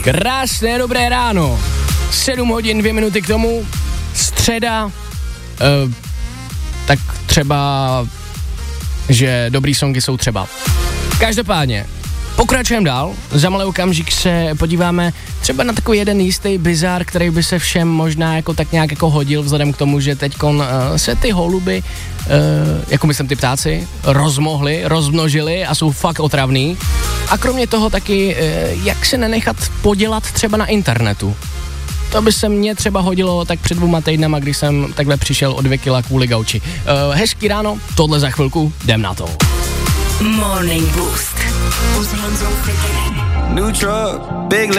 Krásné dobré ráno. 7 hodin, 2 minuty k tomu. Středa. Tak třeba, že dobrý songy jsou třeba. Každopádně, pokračujeme dál. Za malý okamžik se podíváme třeba na takový jeden jistý bizár, který by se všem možná jako tak nějak jako hodil, vzhledem k tomu, že teďkon se ty holuby, jako myslím ty ptáci, rozmnožili a jsou fakt otravný. A kromě toho taky, jak se nenechat podělat třeba na internetu. To by se mně třeba hodilo tak před 2 týdnama, když jsem takhle přišel o 2 kila kvůli gauči. Hezký ráno, tohle za chvilku, jdem na to. Morning Boost. New truck, big